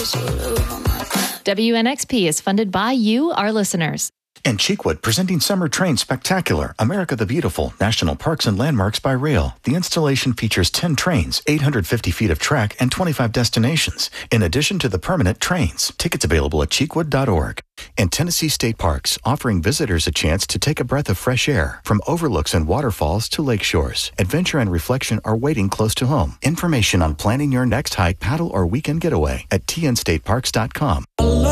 WNXP is funded by you, our listeners. And Cheekwood presenting Summer Train Spectacular, America the Beautiful, National Parks and Landmarks by Rail. The installation features 10 trains, 850 feet of track, and 25 destinations, in addition to the permanent trains. Tickets available at cheekwood.org. And Tennessee State Parks, offering visitors a chance to take a breath of fresh air. From overlooks and waterfalls to lake shores, adventure and reflection are waiting close to home. Information on planning your next hike, paddle, or weekend getaway at tnstateparks.com.